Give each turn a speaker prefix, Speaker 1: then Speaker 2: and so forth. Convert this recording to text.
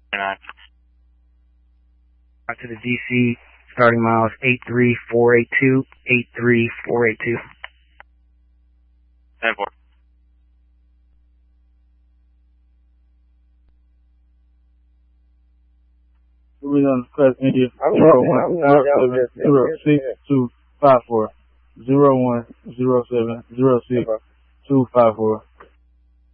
Speaker 1: 9.
Speaker 2: Out to the DC, starting miles 83482, 83482.
Speaker 1: 10-4.
Speaker 3: We're on Class India 01-07-0254, 01-07-06-254.